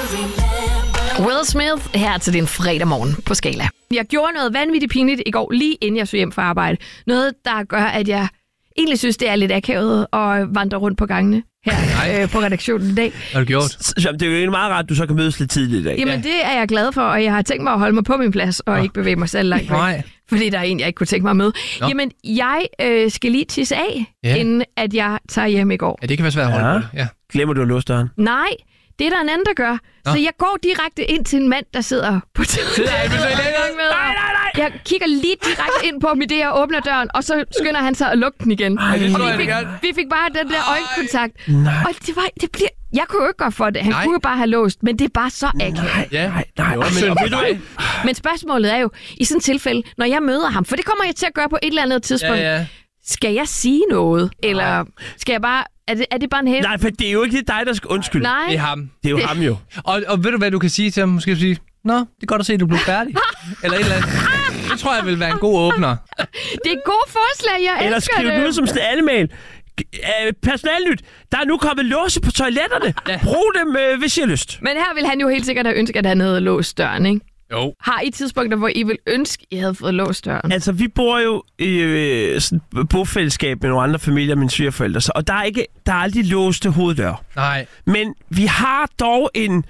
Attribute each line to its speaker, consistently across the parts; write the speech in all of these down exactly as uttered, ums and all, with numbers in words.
Speaker 1: Will Smith her til din fredag morgen på Skala. Jeg gjorde noget vanvittigt pinligt i går, lige inden jeg så hjem fra arbejde. Noget, der gør, at jeg egentlig synes, det er lidt akavet at vandre rundt på gangene her øh, på redaktionen i dag.
Speaker 2: Hvad har du gjort?
Speaker 3: Så, det er jo egentlig meget rart, at du så kan mødes lidt tidligt i dag.
Speaker 1: Jamen, ja. Det er jeg glad for, og jeg har tænkt mig at holde mig på min plads og oh. ikke bevæge mig selv langt væk.
Speaker 2: Nej.
Speaker 1: Fordi der er en, jeg ikke kunne tænke mig at møde. Nå. Jamen, jeg øh, skal lige tisse af, ja. inden at jeg tager hjem i går.
Speaker 2: Ja, det kan være svært at holde
Speaker 3: ja.
Speaker 2: på det. Ja.
Speaker 3: Glemmer du at låse døren?
Speaker 1: Nej. Det er der en anden, der gør. Nå. Så jeg går direkte ind til en mand, der sidder på telefonen. Nej, nej, nej. Jeg kigger lige direkte ind på ham i det, jeg åbner døren, og så skynder han sig at lukke den igen. Ej, vi, fik, vi fik bare den der øjenkontakt. Nej. Og det var, det bliver, jeg kunne jo ikke gøre for det. Han nej. kunne jo bare have låst, men det er bare så akavet.
Speaker 2: Nej, ja. nej, nej. Jo, men,
Speaker 1: men, men spørgsmålet er jo, i sådan et tilfælde, når jeg møder ham, for det kommer jeg til at gøre på et eller andet tidspunkt, ja, ja. skal jeg sige noget? Eller skal jeg bare... Er det, er det bare en hæv?
Speaker 3: Nej, for det er jo ikke dig, der skal undskylde.
Speaker 1: Nej.
Speaker 2: Det er ham.
Speaker 3: Det er jo det. ham jo.
Speaker 2: Og, og ved du, hvad du kan sige til ham? Måske sige, nå, det er godt at se, at du blev færdig. Eller et eller andet. Det tror jeg vil være en god åbner.
Speaker 1: Det er et godt forslag, jeg
Speaker 3: eller
Speaker 1: elsker det.
Speaker 3: Eller skriv det ud som stalemail. Personalnyt, der er nu kommet låse på toiletterne. Ja. Brug dem, øh, hvis I har lyst.
Speaker 1: Men her vil han jo helt sikkert have ønsket, at han havde låst døren, ikke?
Speaker 2: Jo.
Speaker 1: Har I tidspunkter, hvor I vil ønske, at I havde fået låst døren?
Speaker 3: Altså, vi bor jo i øh, sådan et bofællesskab med nogle andre familier, mine svigerforældre, så, og der er, ikke, der er aldrig låste hoveddør.
Speaker 2: Nej.
Speaker 3: Men vi har dog en...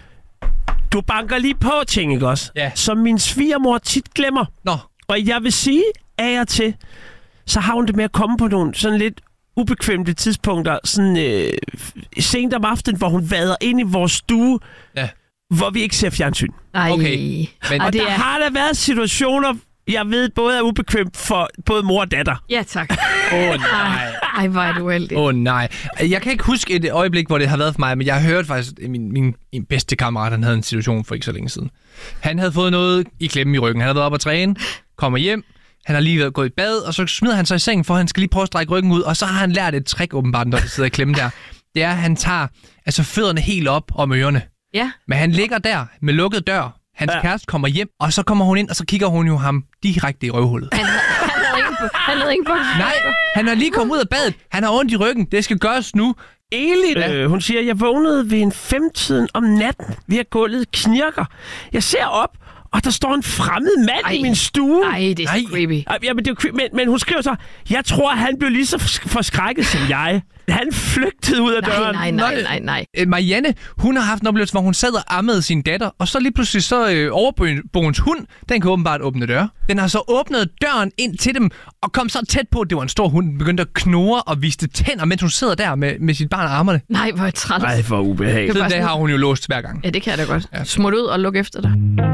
Speaker 3: Du banker lige på ting, ikke også?
Speaker 2: Ja.
Speaker 3: Som min svigermor tit glemmer.
Speaker 2: Nå.
Speaker 3: Og jeg vil sige, af og til, så har hun det med at komme på nogle sådan lidt ubekvemte tidspunkter, sådan øh, sent om aftenen, hvor hun vader ind i vores stue, ja. hvor vi ikke ser fjernsyn.
Speaker 1: Ej.
Speaker 2: Okay.
Speaker 3: Men, og Ej, der er... har der været situationer, jeg ved, både er ubekvemt for både mor og datter.
Speaker 1: Ja, tak.
Speaker 2: Åh, oh, nej.
Speaker 1: Ej, hvor er du uheldig.
Speaker 2: Åh, oh, nej. Jeg kan ikke huske et øjeblik, hvor det har været for mig, men jeg har hørt faktisk, at min, min, min bedste kammerat, han havde en situation for ikke så længe siden. Han havde fået noget i klemme i ryggen. Han havde været op at træne, kommer hjem, han har lige været gået i bad, og så smider han sig i sengen, for han skal lige prøve at strække ryggen ud, og så har han lært et trick åbenbart, når det sidder i klemme der. Det er, at han tager altså fødderne helt op om ørerne.
Speaker 1: Ja.
Speaker 2: Men han ligger der med lukket dør. Hans ja. kæreste kommer hjem, og så kommer hun ind, og så kigger hun jo ham direkte i røvhullet. Han,
Speaker 1: han havde ingen på. Han havde ingen på.
Speaker 2: Nej, han har lige kommet ud af badet. Han har ondt i ryggen. Det skal gøres nu.
Speaker 3: Egentlig, øh, hun siger, jeg vågnede ved en femtiden om natten ved at gulvet knirker. Jeg ser op, og der står en fremmed mand Ej. i min stue.
Speaker 1: Nej, det er så creepy.
Speaker 3: Ja, men, det er, men, men hun skriver så, jeg tror, han blev lige så forskrækket som jeg. Han flygtede ud af
Speaker 1: nej,
Speaker 3: døren.
Speaker 1: Nej, nej, nej, nej.
Speaker 2: nej. Marianne, hun har haft en oplevelse, hvor hun sad og ammede sin datter, og så lige pludselig så øh, overboens hund, den kan åbenbart åbne døre. Den har så åbnet døren ind til dem, og kom så tæt på, at det var en stor hund. Den begyndte at knurre og viste tænder, mens hun sidder der med, med sit barn og armerne.
Speaker 1: Nej, hvor er træt.
Speaker 3: Nej, hvor ubehageligt.
Speaker 2: Det, det har hun jo låst hver gang.
Speaker 1: Ja, det kan jeg da godt. Ja. Smut ud og luk efter dig.